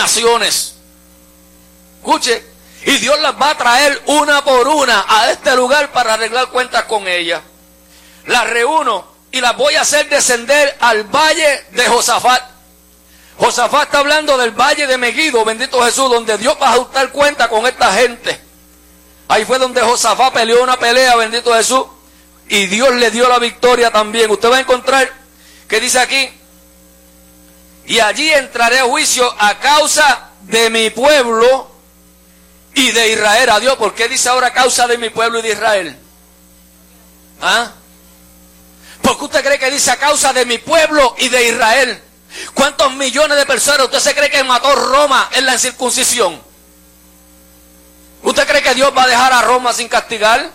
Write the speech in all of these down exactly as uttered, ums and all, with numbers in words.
naciones. Escuche, y Dios las va a traer una por una a este lugar para arreglar cuentas con ellas. Las reúno y las voy a hacer descender al valle de Josafat. Josafat está hablando del valle de Megiddo, bendito Jesús, donde Dios va a ajustar cuenta con esta gente. Ahí fue donde Josafat peleó una pelea, bendito Jesús, y Dios le dio la victoria también. Usted va a encontrar que dice aquí: y allí entraré a juicio a causa de mi pueblo y de Israel. A Dios, ¿por qué dice ahora a causa de mi pueblo y de Israel? ¿Ah? ¿Por qué usted cree que dice a causa de mi pueblo y de Israel? ¿Cuántos millones de personas usted se cree que mató Roma en la circuncisión? ¿Usted cree que Dios va a dejar a Roma sin castigar?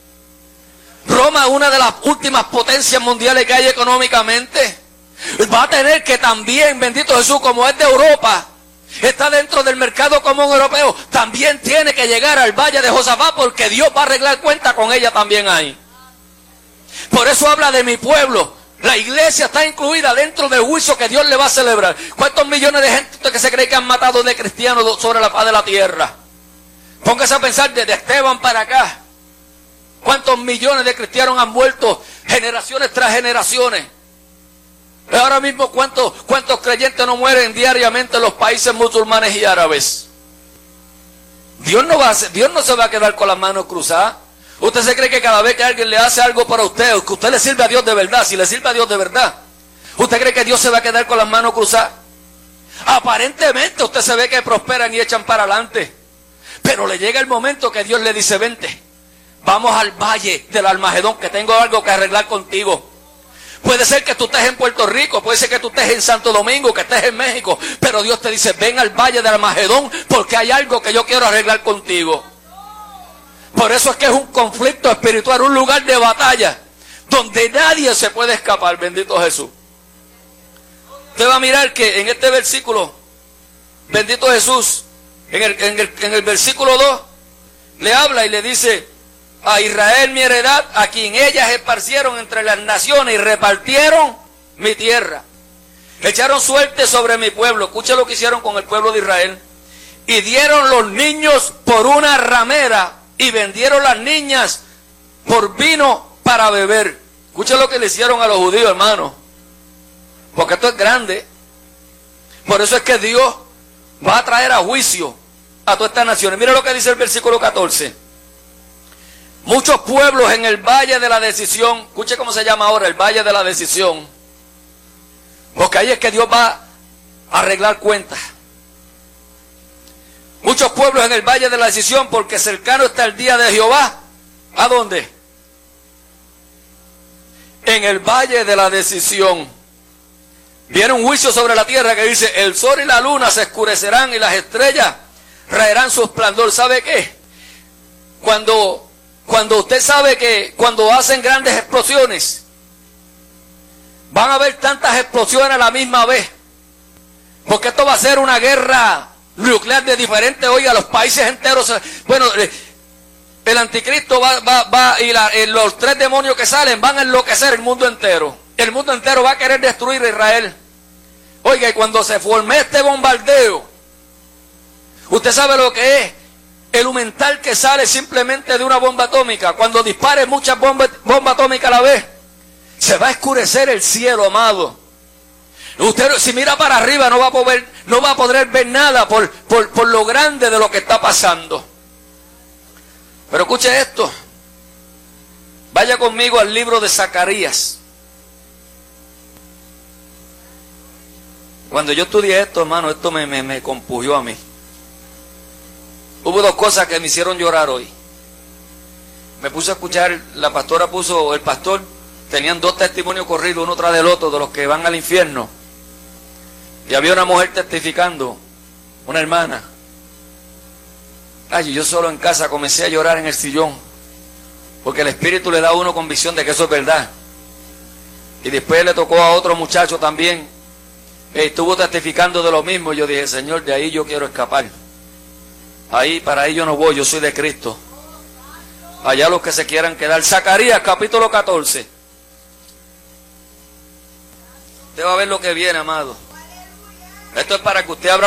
Roma es una de las últimas potencias mundiales que hay económicamente. Va a tener que también, bendito Jesús, como es de Europa, está dentro del mercado común europeo, también tiene que llegar al valle de Josafat, porque Dios va a arreglar cuenta con ella también ahí. Por eso habla de mi pueblo. La iglesia está incluida dentro del juicio que Dios le va a celebrar. ¿Cuántos millones de gente que se cree que han matado de cristianos sobre la faz de la tierra? Póngase a pensar desde Esteban para acá. ¿Cuántos millones de cristianos han muerto generaciones tras generaciones? Ahora mismo, ¿cuántos, cuántos creyentes no mueren diariamente en los países musulmanes y árabes? Dios no va a hacer, Dios no se va a quedar con las manos cruzadas. ¿Usted se cree que cada vez que alguien le hace algo para usted, que usted le sirve a Dios de verdad, si le sirve a Dios de verdad, usted cree que Dios se va a quedar con las manos cruzadas? Aparentemente usted se ve que prosperan y echan para adelante, pero le llega el momento que Dios le dice: vente, vamos al valle del Armagedón, que tengo algo que arreglar contigo. Puede ser que tú estés en Puerto Rico, puede ser que tú estés en Santo Domingo, que estés en México, pero Dios te dice: ven al valle del Armagedón, porque hay algo que yo quiero arreglar contigo. Por eso es que es un conflicto espiritual, un lugar de batalla, donde nadie se puede escapar, bendito Jesús. Usted va a mirar que en este versículo, bendito Jesús, en el, en el, en el versículo dos, le habla y le dice: a Israel mi heredad, a quien ellas esparcieron entre las naciones y repartieron mi tierra. Echaron suerte sobre mi pueblo. Escucha lo que hicieron con el pueblo de Israel. Y dieron los niños por una ramera, y vendieron las niñas por vino para beber. Escucha lo que le hicieron a los judíos, hermano. Porque esto es grande. Por eso es que Dios va a traer a juicio a todas estas naciones. Mira lo que dice el versículo catorce. Muchos pueblos en el valle de la decisión. Escuche cómo se llama ahora, el valle de la decisión. Porque ahí es que Dios va a arreglar cuentas. Muchos pueblos en el valle de la decisión, porque cercano está el día de Jehová. ¿A dónde? En el valle de la decisión. Viene un juicio sobre la tierra que dice: el sol y la luna se oscurecerán y las estrellas raerán su esplendor. ¿Sabe qué? Cuando, cuando usted sabe que cuando hacen grandes explosiones, van a haber tantas explosiones a la misma vez. Porque esto va a ser una guerra nuclear de diferentes, oiga, los países enteros. Bueno, el anticristo va, va, va y la, los tres demonios que salen van a enloquecer el mundo entero. El mundo entero va a querer destruir a Israel. Oiga, y cuando se forme este bombardeo, usted sabe lo que es el humental que sale simplemente de una bomba atómica. Cuando dispare muchas bombas bomba atómicas a la vez, se va a oscurecer el cielo, amado. Usted, si mira para arriba, no va a poder, no va a poder ver nada por, por, por lo grande de lo que está pasando. Pero escuche esto. Vaya conmigo al libro de Zacarías. Cuando yo estudié esto, hermano, esto me, me, me compugió a mí. Hubo dos cosas que me hicieron llorar hoy. Me puse a escuchar, la pastora puso, el pastor, tenían dos testimonios corridos, uno tras del otro, de los que van al infierno. Y había una mujer testificando, una hermana. Ay, yo solo en casa comencé a llorar en el sillón, porque el Espíritu le da a uno convicción de que eso es verdad. Y después le tocó a otro muchacho también, que estuvo testificando de lo mismo. Yo dije: Señor, de ahí yo quiero escapar. Ahí, para ahí yo no voy, yo soy de Cristo. Allá los que se quieran quedar. Zacarías, capítulo catorce. Usted va a ver lo que viene, amado. Esto es para que usted abra